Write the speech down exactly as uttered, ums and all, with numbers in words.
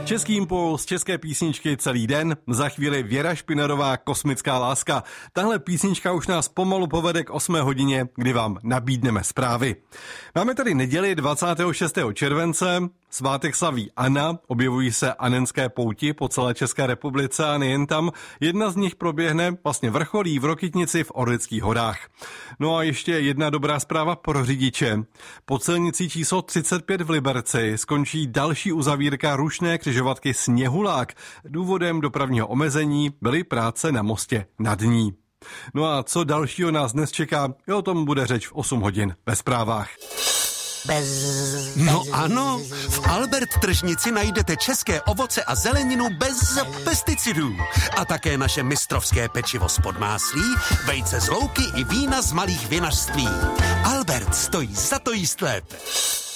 Český impuls, české písničky celý den, za chvíli Věra Špinarová, Kosmická láska. Tahle písnička už nás pomalu povede k osmé hodině, kdy vám nabídneme zprávy. Máme tady neděli dvacátého šestého července, svátek slaví Anna, objevují se anenské pouti po celé České republice a nejen tam. Jedna z nich proběhne, vlastně vrcholí v Rokytnici v Orlických horách. No a ještě jedna dobrá zpráva pro řidiče. Pod silnicí číslo třicet pět v Liberci skončí další uzavírka rušné křižovatky Sněhulák. Důvodem dopravního omezení byly práce na mostě nad ní. No a co dalšího nás dnes čeká, o tom bude řeč v osm hodin ve zprávách. Bez, bez, no ano, v Albert tržnici najdete české ovoce a zeleninu bez pesticidů. A také naše mistrovské pečivo z podmáslí, vejce z louky i vína z malých vinařství. Albert stojí za to jíst lépe.